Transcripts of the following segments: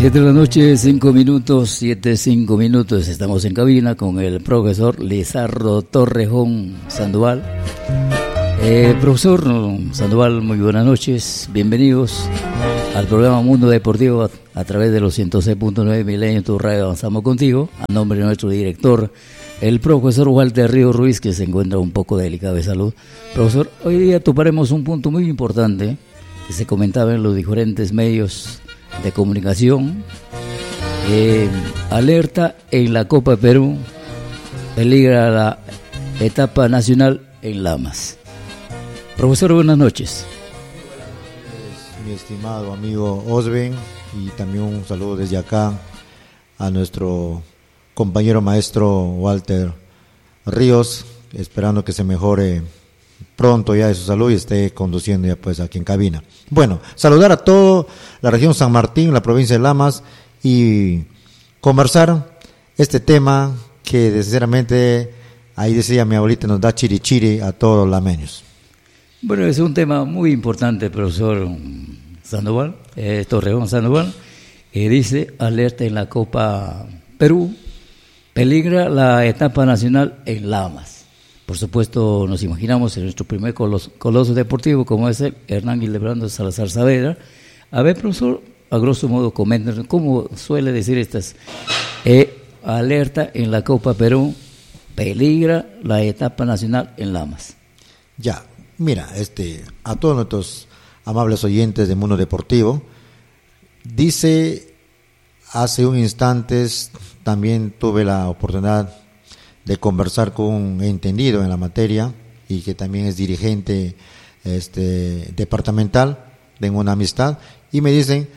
7 de la noche, 5 minutos, 5 minutos. Estamos en cabina con el profesor Lizardo Torrejón Sandoval. Profesor Sandoval, muy buenas noches. Bienvenidos al programa Mundo Deportivo a través de los 106.9 Milenio, tu radio. Avanzamos contigo. A nombre de nuestro director, el profesor Walter Río Ruiz, que se encuentra un poco delicado de salud. Profesor, hoy día toparemos un punto muy importante que se comentaba en los diferentes medios de comunicación. Alerta en la Copa Perú, peligra la etapa nacional en Lamas. Profesor, buenas noches. Mi estimado amigo Osben, y también un saludo desde acá a nuestro compañero maestro Walter Ríos, esperando que se mejore pronto ya de su salud y esté conduciendo ya pues aquí en cabina. Bueno, saludar a toda la región San Martín, la provincia de Lamas, y conversar este tema que sinceramente, ahí decía mi abuelita, nos da chirichiri a todos los lameños. Bueno, es un tema muy importante, profesor Sandoval, Torrejón Sandoval, dice alerta en la Copa Perú, peligra la etapa nacional en Lamas. Por supuesto, nos imaginamos en nuestro primer coloso deportivo, como es el Hernán Hildebrando Salazar Saavedra. A ver, profesor, a grosso modo, coméntanos cómo suele decir estas alerta en la Copa Perú, peligra la etapa nacional en Lamas. Ya, mira, a todos nuestros amables oyentes de Mundo Deportivo, dice, hace un instante también tuve la oportunidad de conversar con un entendido en la materia y que también es dirigente departamental, tengo una amistad, y me dicen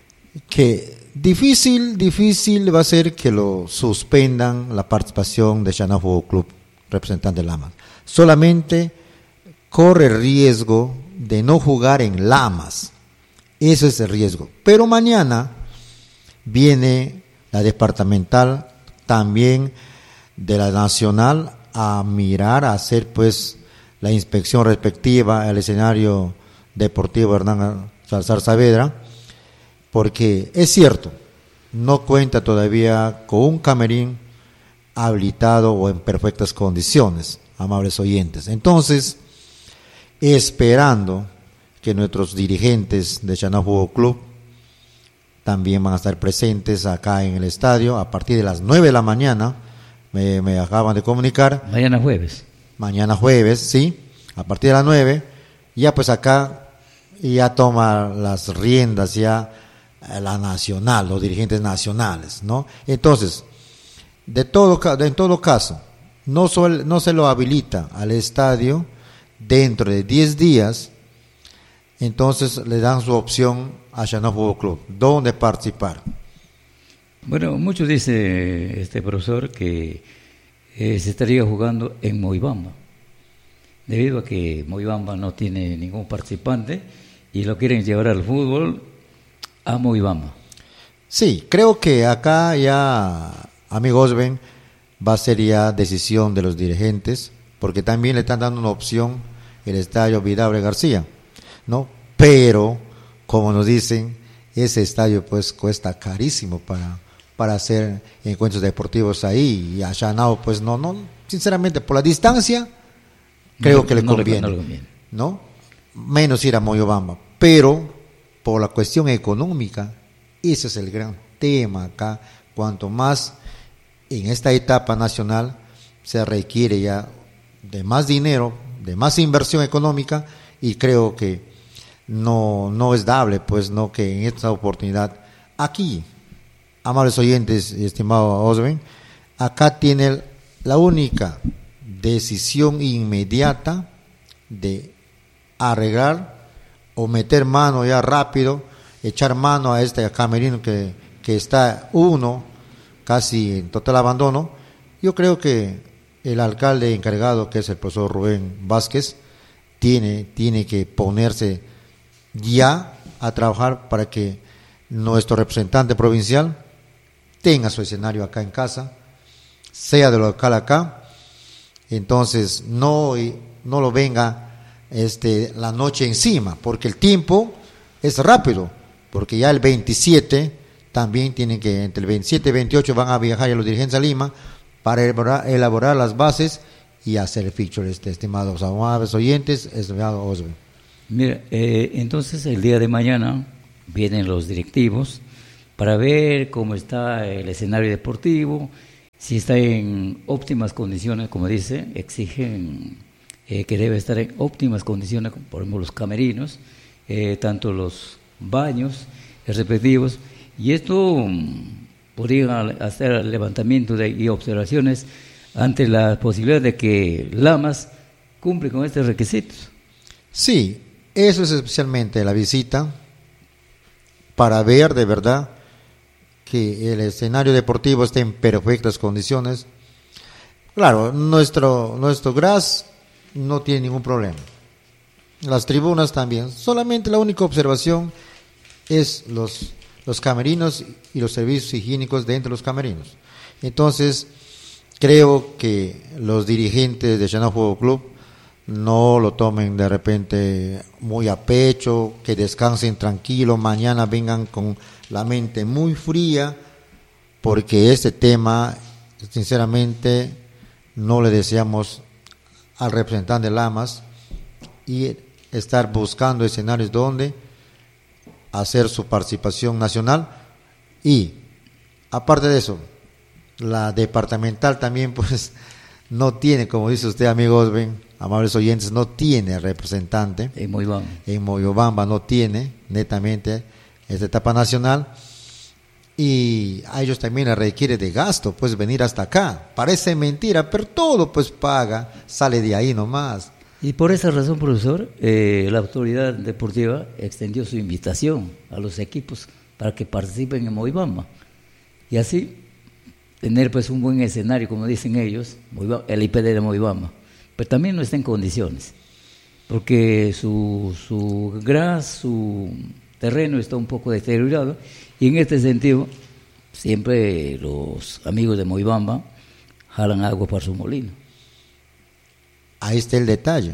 que difícil va a ser que lo suspendan la participación de Xanadu Fútbol Club, representante de Lamas. Solamente corre riesgo de no jugar en Lamas, ese es el riesgo. Pero mañana viene la departamental, también de la nacional, a mirar, a hacer pues la inspección respectiva al escenario deportivo Hernán Salazar Saavedra, porque es cierto, no cuenta todavía con un camerín habilitado o en perfectas condiciones, amables oyentes. Entonces, esperando que nuestros dirigentes de Xanadu Fútbol Club también van a estar presentes acá en el estadio a partir de las 9 de la mañana, me acaban de comunicar. Mañana jueves, sí, a partir de las 9, ya pues acá ya toma las riendas ya la nacional, los dirigentes nacionales, ¿no? Entonces, en todo caso, no se lo habilita al estadio dentro de 10 días, entonces le dan su opción a Xanadu Fútbol Club, ¿dónde participar? Bueno, muchos dice profesor que se estaría jugando en Moibamba, debido a que Moibamba no tiene ningún participante y lo quieren llevar al fútbol a Moibamba. Sí, creo que acá ya, amigos, ven, va a ser ya decisión de los dirigentes, porque también le están dando una opción el estadio Vidabre García, ¿no? Pero, como nos dicen, ese estadio pues cuesta carísimo para hacer encuentros deportivos ahí, y a Xanadu pues no, sinceramente por la distancia creo que le conviene, ¿no? Menos ir a Moyobamba, pero por la cuestión económica, ese es el gran tema acá. Cuanto más en esta etapa nacional se requiere ya de más dinero, de más inversión económica, y creo que no es dable pues no que en esta oportunidad aquí, amables oyentes y estimado Osben, acá tiene la única decisión inmediata de arreglar o meter mano ya rápido, echar mano a este camerino que está casi en total abandono. Yo creo que el alcalde encargado, que es el profesor Rubén Vázquez, tiene que ponerse ya a trabajar para que nuestro representante provincial tenga su escenario acá en casa, sea de lo local acá, entonces no lo venga la noche encima, porque el tiempo es rápido, porque ya el 27 también tienen que, entre el 27 y 28 van a viajar ya los dirigentes a Lima para elaborar las bases y hacer el fixture, estimados amables oyentes, estimado Oswin. Mira, entonces el día de mañana vienen los directivos para ver cómo está el escenario deportivo, si está en óptimas condiciones, como dice, exigen que debe estar en óptimas condiciones, por ejemplo los camerinos, tanto los baños respectivos, y esto podría hacer levantamiento y observaciones ante la posibilidad de que Lamas cumple con estos requisitos. Sí, eso es especialmente la visita para ver de verdad que el escenario deportivo esté en perfectas condiciones. Claro, nuestro GRAS no tiene ningún problema. Las tribunas también. Solamente la única observación es los camerinos y los servicios higiénicos dentro de los camerinos. Entonces, creo que los dirigentes de Chana Fútbol Club no lo tomen de repente muy a pecho, que descansen tranquilo, mañana vengan con la mente muy fría, porque este tema, sinceramente, no le deseamos al representante de Lamas y estar buscando escenarios donde hacer su participación nacional. Y aparte de eso, la departamental también pues no tiene, como dice usted, amigo Osben, amables oyentes, no tiene representante. En Moyobamba. En Moyobamba no tiene, netamente, esta etapa nacional. Y a ellos también les requiere de gasto, pues venir hasta acá. Parece mentira, pero todo pues paga, sale de ahí nomás. Y por esa razón, profesor, la autoridad deportiva extendió su invitación a los equipos para que participen en Moyobamba. Y así tener pues un buen escenario, como dicen ellos, el IPD de Moyobamba. Pero también no está en condiciones, porque su terreno está un poco deteriorado, y en este sentido siempre los amigos de Moyobamba jalan agua para su molino. Ahí está el detalle.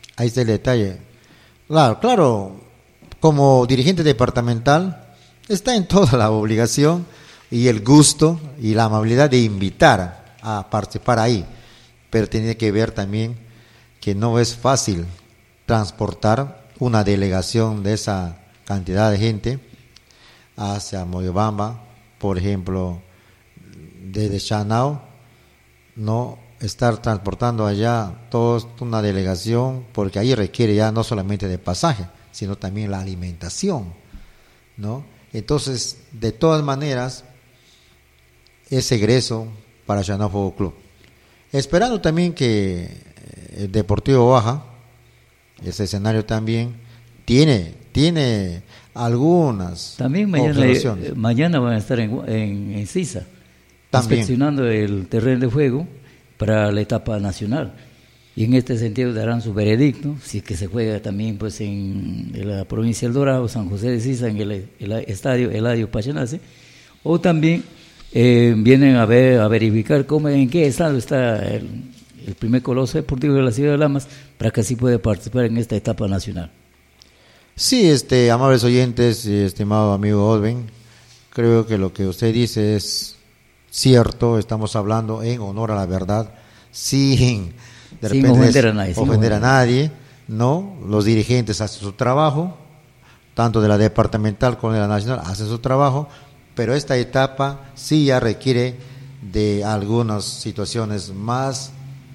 Claro, como dirigente departamental está en toda la obligación y el gusto y la amabilidad de invitar a participar ahí, pero tiene que ver también que no es fácil transportar una delegación de esa cantidad de gente hacia Moyobamba, por ejemplo, desde Chanao, no estar transportando allá toda una delegación, porque ahí requiere ya no solamente de pasaje, sino también la alimentación, ¿no? Entonces, de todas maneras, es egreso para Chanao Fútbol Club. Esperando también que el Deportivo Baja, ese escenario también, tiene algunas también observaciones. Mañana van a estar en Sisa, también inspeccionando el terreno de juego para la etapa nacional, y en este sentido darán su veredicto, si es que se juega también pues en la provincia del Dorado, San José de Sisa, en el estadio Eladio Pachanace, o también vienen a verificar en qué estado está el primer coloso deportivo de la ciudad de Lamas, para que así pueda participar en esta etapa nacional. Sí, amables oyentes y estimado amigo Osben, creo que lo que usted dice es cierto. Estamos hablando en honor a la verdad, sin ofender a nadie, ¿no? Los dirigentes hacen su trabajo, tanto de la departamental como de la nacional hacen su trabajo, pero esta etapa sí ya requiere de algunas situaciones más.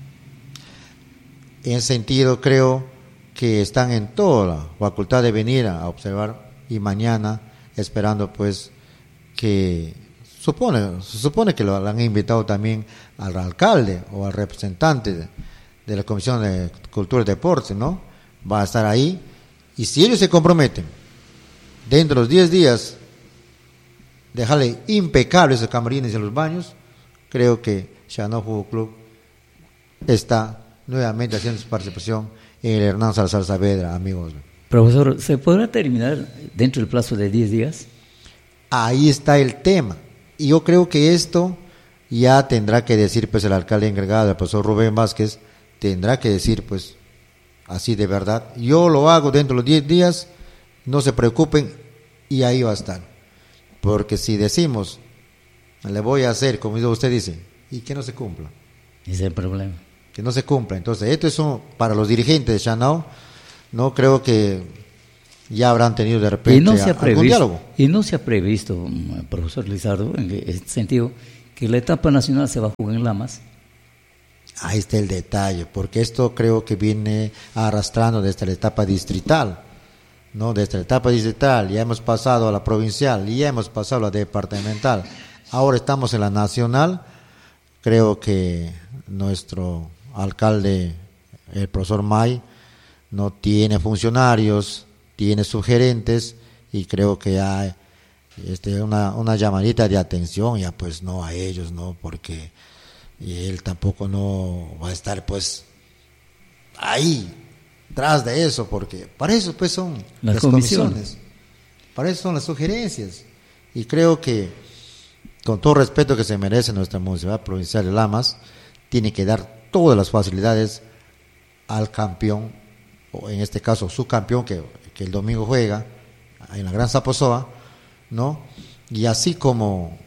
En sentido, creo que están en toda la facultad de venir a observar, y mañana esperando pues que se supone que lo han invitado también al alcalde o al representante de la Comisión de Cultura y Deporte, ¿no? Va a estar ahí, y si ellos se comprometen dentro de los 10 días dejarle impecables los camarines y los baños, creo que Chanao Fútbol Club está nuevamente haciendo su participación en el Hernán Salazar Saavedra, amigos. Profesor, ¿se podrá terminar dentro del plazo de 10 días? Ahí está el tema, y yo creo que esto ya tendrá que decir pues el alcalde encargado, el profesor Rubén Vázquez, tendrá que decir pues así de verdad, yo lo hago dentro de los 10 días, no se preocupen, y ahí va a estar. porque si decimos, le voy a hacer, como usted dice, y que no se cumpla. Ese es el problema. Que no se cumpla. Entonces, esto es para los dirigentes de Chanao, no creo que ya habrán tenido de repente algún diálogo. Y no se ha previsto, profesor Lizardo, en este sentido, que la etapa nacional se va a jugar en Lamas. Ahí está el detalle, porque esto creo que viene arrastrando desde la etapa distrital, ¿no? Desde la etapa distrital, ya hemos pasado a la provincial, ya hemos pasado a la departamental, ahora estamos en la nacional. Creo que nuestro alcalde, el profesor May, no tiene funcionarios, tiene sugerentes, y creo que hay una llamadita de atención, ya pues no a ellos, ¿no? Porque y él tampoco no va a estar pues ahí tras de eso, porque para eso pues son las comisiones, para eso son las sugerencias, y creo que con todo respeto que se merece nuestra municipalidad provincial de Lamas, tiene que dar todas las facilidades al campeón, o en este caso su campeón que el domingo juega en la Gran Zaposoa, ¿no? Y así como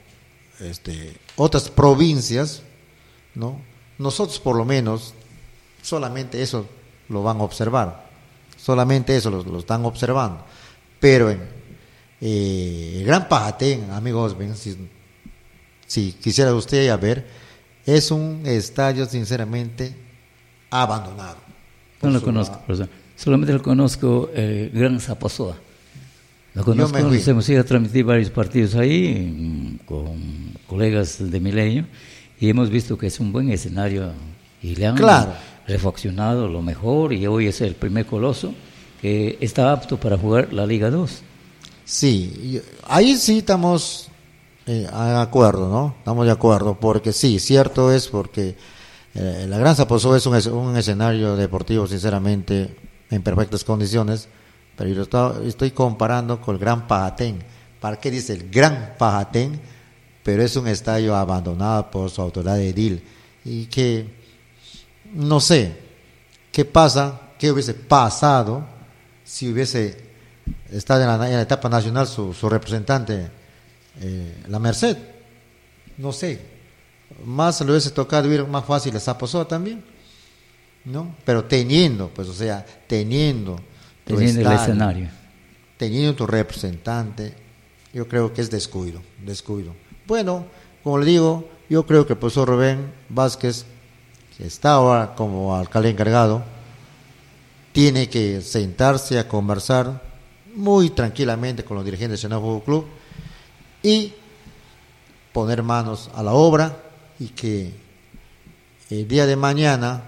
otras provincias, ¿no? Nosotros por lo menos solamente eso lo van a observar, solamente eso lo están observando, pero en el Gran Pajatén, amigos, ven, si quisiera usted ya ver, es un estadio sinceramente abandonado. No lo conozco, profesor. Solamente lo conozco el Gran Zaposoa. Lo conozco, nos hemos ido a transmitir varios partidos ahí con colegas de Milenio, y hemos visto que es un buen escenario y le han refaccionado lo mejor, y hoy es el primer Coloso que está apto para jugar la Liga 2. Sí, ahí sí estamos de acuerdo, ¿no? Estamos de acuerdo, porque sí, cierto es, porque la Gran Zaposoa es un escenario deportivo sinceramente en perfectas condiciones, pero yo estoy comparando con el Gran Pajatén. ¿Para qué dice el Gran Pajatén? Pero es un estadio abandonado por su autoridad edil, y que no sé qué hubiese pasado si hubiese estado en la etapa nacional su representante, la Merced. No sé, más le hubiese tocado ir más fácil a Zaposoa también, ¿no? Pero teniendo el escenario, teniendo tu representante, yo creo que es descuido. Bueno, como le digo, yo creo que el profesor Rubén Vázquez, que está ahora como alcalde encargado, tiene que sentarse a conversar muy tranquilamente con los dirigentes del Chanao Fútbol Club y poner manos a la obra, y que el día de mañana,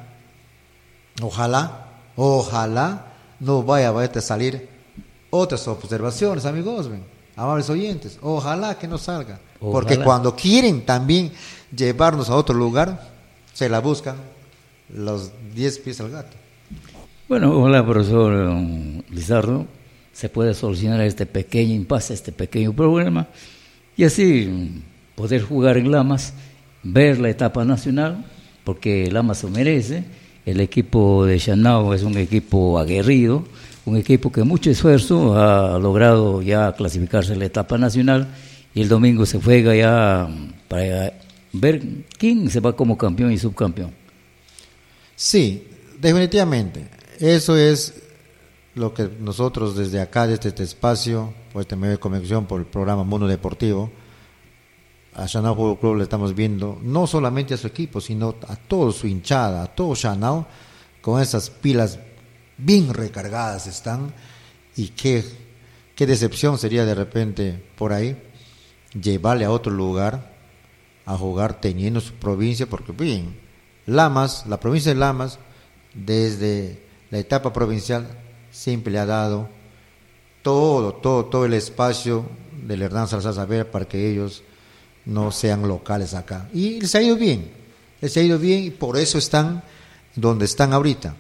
ojalá no vaya a salir otras observaciones, amigos, amables oyentes, ojalá que no salga. Porque cuando quieren también llevarnos a otro lugar, se la buscan los 10 pies al gato. Bueno, hola, profesor Lizardo, se puede solucionar este pequeño impasse, este pequeño problema, y así poder jugar en Lamas, ver la etapa nacional, porque Lamas se merece. El equipo de Chanao es un equipo aguerrido, un equipo que mucho esfuerzo ha logrado ya clasificarse en la etapa nacional, y el domingo se juega ya para ver quién se va como campeón y subcampeón. Sí, definitivamente. Eso es lo que nosotros desde acá, desde este espacio, pues este medio de conexión por el programa Mundo Deportivo, a Chanao Fútbol Club le estamos viendo, no solamente a su equipo, sino a toda su hinchada, a todo Chanao, con esas pilas bien recargadas están, y qué decepción sería de repente por ahí llevarle a otro lugar a jugar teniendo su provincia, porque bien, Lamas, la provincia de Lamas, desde la etapa provincial siempre le ha dado todo el espacio del Hernán Salazar Saavedra para que ellos no sean locales acá, y les ha ido bien, y por eso están donde están ahorita,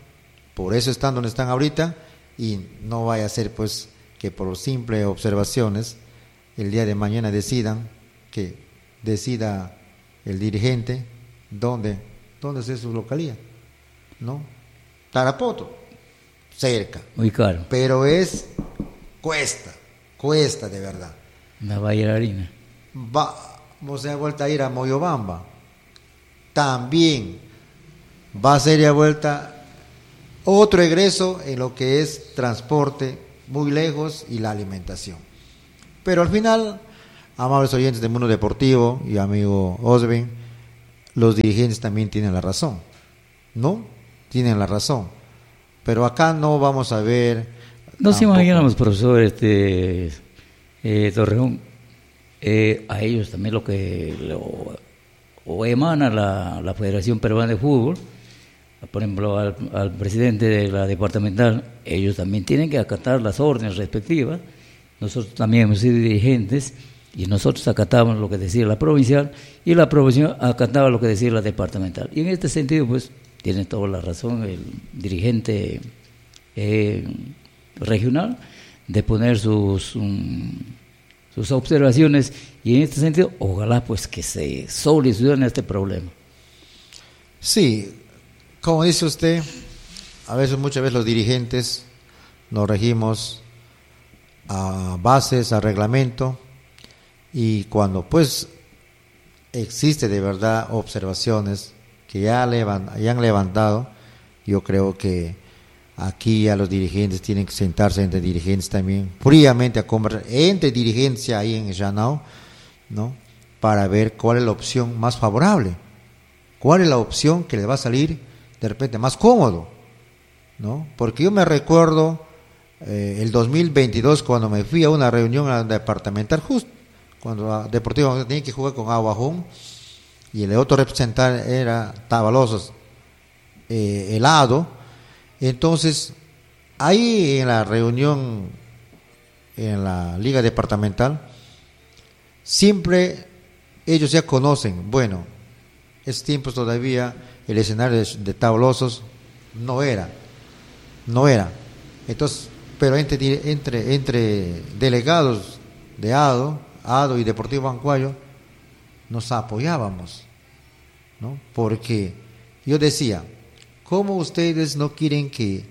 y no vaya a ser pues que por simples observaciones el día de mañana decida el dirigente dónde es su localía, ¿no? Tarapoto, cerca, muy caro, pero cuesta de verdad. La bailarina. Vamos a vuelta a ir a Moyobamba. También va a ser ya vuelta otro egreso en lo que es transporte muy lejos y la alimentación. Pero al final, amables oyentes del mundo deportivo y amigo Osben, los dirigentes también tienen la razón, ¿no? Tienen la razón. Pero acá no vamos a ver... Nos imaginamos, profesor Torreón, a ellos también o emana la Federación Peruana de Fútbol, por ejemplo, al presidente de la departamental, ellos también tienen que acatar las órdenes respectivas. Nosotros también hemos sido dirigentes y nosotros acatamos lo que decía la provincial y la provincial acataba lo que decía la departamental. Y en este sentido, pues, tiene toda la razón el dirigente regional de poner sus observaciones, y en este sentido, ojalá pues que se solucione este problema. Sí, como dice usted, muchas veces los dirigentes nos regimos a bases, a reglamento, y cuando pues existe de verdad observaciones que ya han levantado, yo creo que aquí a los dirigentes tienen que sentarse entre dirigentes también, fríamente a conversar entre dirigencia ahí en Llanao, ¿no? Para ver cuál es la opción más favorable, cuál es la opción que le va a salir de repente más cómodo, ¿no? Porque yo me recuerdo el 2022 cuando me fui a una reunión a la departamental, justo cuando Deportivo tenía que jugar con Aguajón y el otro representante era Tabalosos Helado. Entonces ahí en la reunión en la liga departamental siempre ellos ya conocen, bueno, esos tiempos todavía el escenario de Tablosos no era, entonces, pero entre delegados de ADO y Deportivo Ancuayo nos apoyábamos, ¿no? Porque yo decía, ¿cómo ustedes no quieren que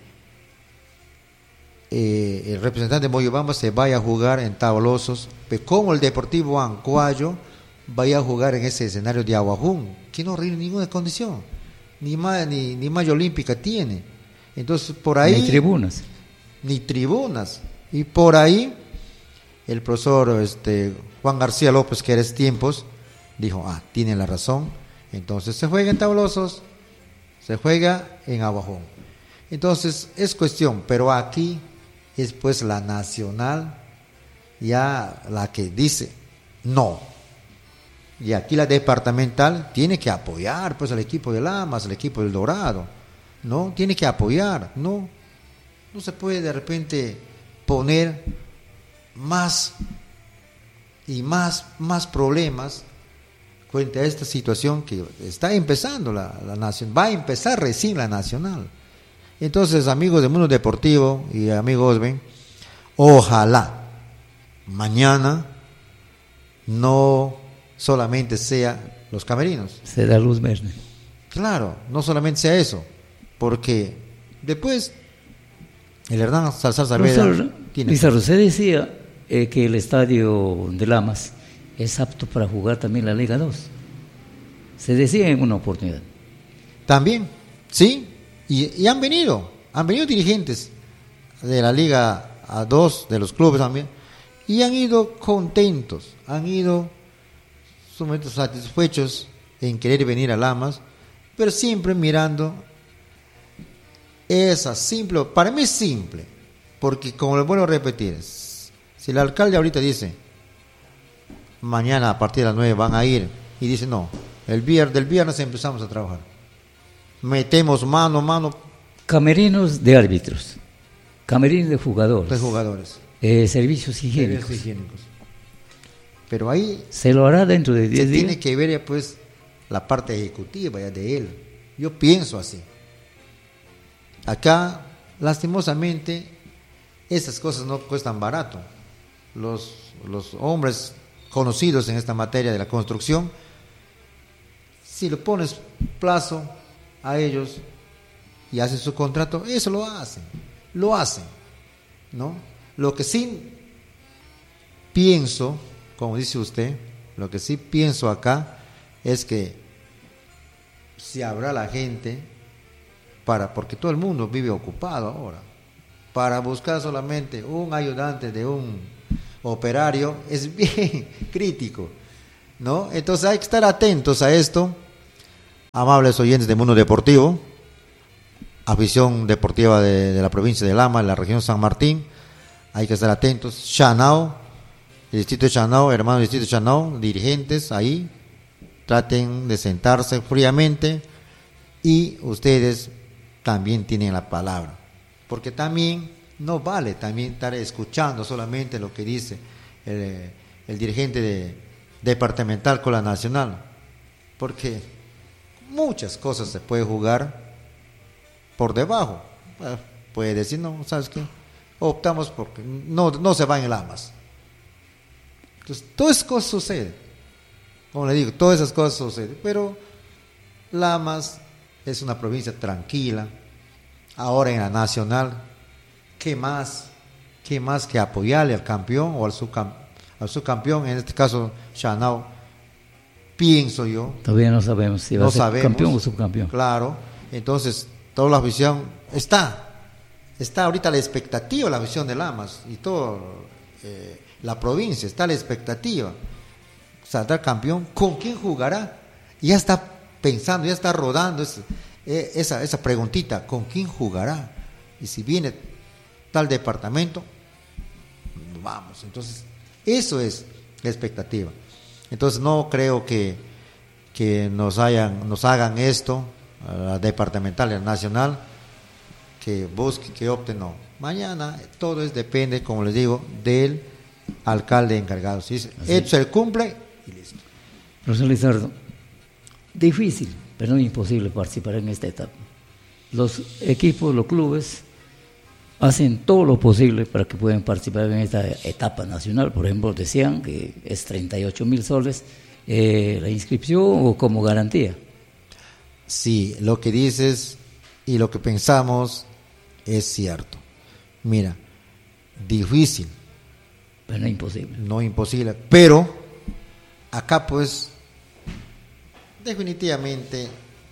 el representante de Moyobamba se vaya a jugar en Tablosos, pero cómo el Deportivo Ancuayo vaya a jugar en ese escenario de Aguajún, que no rinde ninguna condición, ni malla olímpica tiene? Entonces por ahí ni tribunas, y por ahí el profesor Juan García López, que era ese tiempos, dijo, tiene la razón, entonces se juega en Tablosos, se juega en Aguajón. Entonces es cuestión, pero aquí es pues la nacional ya la que dice no, y aquí la departamental tiene que apoyar pues al equipo de Lamas, al equipo del Dorado, no tiene que apoyar, no se puede de repente poner más y más problemas frente a esta situación que está empezando la nación, va a empezar recién la nacional. Entonces, amigos del mundo deportivo y amigos, ojalá mañana no solamente sea los camerinos, se da luz verde. Claro, no solamente sea eso, porque después el Hernán Salazar Saavedra tiene... Se decía que el estadio de Lamas es apto para jugar también la Liga 2. Se decía en una oportunidad. También, sí, y han venido dirigentes de la Liga 2, de los clubes también, y han ido contentos, han ido sumamente satisfechos en querer venir a Lamas, pero siempre mirando esa simple, para mí es simple, porque como les vuelvo a repetir, si el alcalde ahorita dice mañana a partir de las 9 van a ir, y dice no, del viernes empezamos a trabajar, metemos mano. Camerinos de árbitros, camerinos de jugadores, servicios higiénicos. Pero ahí se lo hará dentro de 10 días. Tiene que ver ya pues la parte ejecutiva ya de él. Yo pienso así. Acá, lastimosamente, esas cosas no cuestan barato. Los hombres conocidos en esta materia de la construcción, si le pones plazo a ellos y hacen su contrato, eso lo hacen, ¿no? Lo que sí pienso como dice usted, lo que sí pienso acá es que si habrá la gente porque todo el mundo vive ocupado ahora, para buscar solamente un ayudante de un operario es bien crítico, ¿no? Entonces hay que estar atentos a esto, amables oyentes de Mundo Deportivo, afición deportiva de la provincia de Lama, de la región San Martín, hay que estar atentos. Chanao, el distrito de Chanao, hermanos del distrito de Chanao, dirigentes ahí, traten de sentarse fríamente y ustedes también tienen la palabra, porque también no vale también estar escuchando solamente lo que dice el dirigente departamental con la nacional, porque muchas cosas se puede jugar por debajo. Puede decir, no, ¿sabes qué? Optamos porque no se van en Lamas. Entonces, todas esas cosas suceden. Como le digo, todas esas cosas suceden, pero Lamas es una provincia tranquila. Ahora en la nacional, ¿qué más que apoyarle al campeón o al subcampeón, en este caso Chanao? Pienso yo. Todavía no sabemos si va a ser campeón o subcampeón. Claro, entonces toda la afición está ahorita la expectativa, la afición de Lamas y toda la provincia, está la expectativa. Saldrá campeón, ¿con quién jugará? Ya está pensando, ya está rodando esa preguntita, ¿con quién jugará? Y si viene tal departamento, vamos. Entonces, eso es la expectativa. Entonces, no creo que nos hagan esto, a la departamental y a la nacional, que busquen, que opten, no. Mañana todo depende, como les digo, del alcalde encargado. Si esto se cumple y listo. Profesor Lizardo, difícil, pero no imposible participar en esta etapa. Los equipos, los clubes hacen todo lo posible para que puedan participar en esta etapa nacional. Por ejemplo, decían que es 38.000 soles la inscripción o como garantía. Sí, lo que dices y lo que pensamos es cierto. Mira, difícil. Pero no imposible. No imposible, pero acá pues definitivamente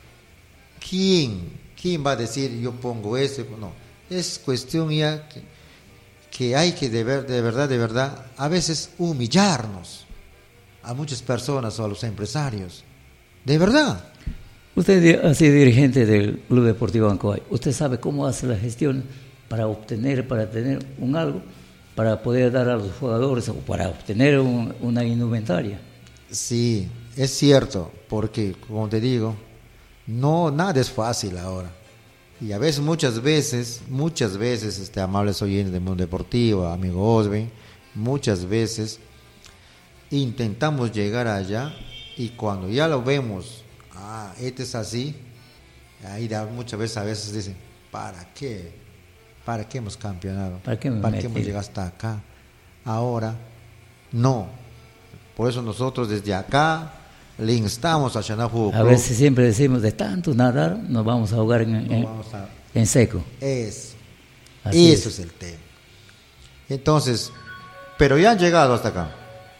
¿quién va a decir yo pongo ese? No, es cuestión ya que hay que de verdad, a veces humillarnos a muchas personas o a los empresarios, de verdad. Usted ha sido dirigente del Club Deportivo Ancoay. ¿Usted sabe cómo hace la gestión para tener un algo, para poder dar a los jugadores o para obtener una indumentaria? Sí, es cierto, porque como te digo, nada es fácil ahora. Y a veces, muchas veces, amables oyentes del Mundo Deportivo, amigo Osben, muchas veces intentamos llegar allá y cuando ya lo vemos, este es así, ahí muchas veces, a veces dicen, ¿para qué hemos campeonado? ¿Para qué hemos llegado hasta acá? Ahora, no. Por eso nosotros desde acá le instamos a Chanao Fútbol Club. A veces siempre decimos, de tanto nadar, nos vamos a ahogar en seco. Eso es el tema. Entonces, pero ya han llegado hasta acá.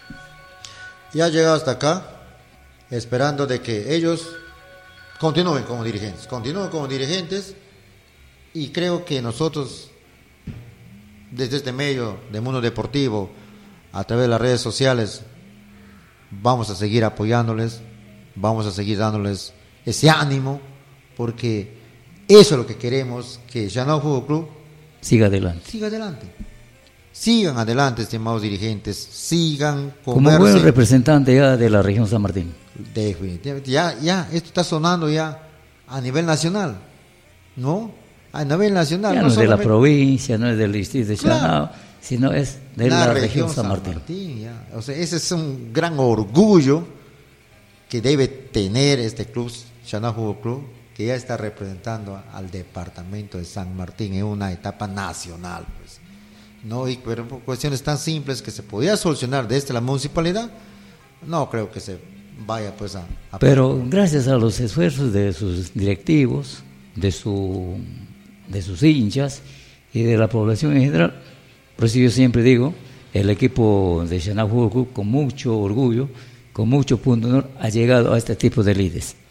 Esperando de que ellos continúen como dirigentes, y creo que nosotros, desde este medio de Mundo Deportivo, a través de las redes sociales, vamos a seguir apoyándoles, vamos a seguir dándoles ese ánimo, porque eso es lo que queremos, que Chanao Fútbol Club siga adelante. Sigan adelante, estimados dirigentes, sigan como buen representante ya de la región San Martín. Definitivamente, ya esto está sonando ya a nivel nacional, ¿no? A nivel nacional. Ya no es de la provincia, no es del distrito de Chanao, sino es de la región San Martín. O sea, ese es un gran orgullo que debe tener este club, Chanao Fútbol Club, que ya está representando al departamento de San Martín en una etapa nacional, pues. Pero por cuestiones tan simples que se podía solucionar desde la municipalidad, no creo que se vaya pues a Pero gracias a los esfuerzos de sus directivos, de sus hinchas y de la población en general, por eso yo siempre digo el equipo de Shanghai Football Club, con mucho orgullo, con mucho punto de honor, ha llegado a este tipo de líderes.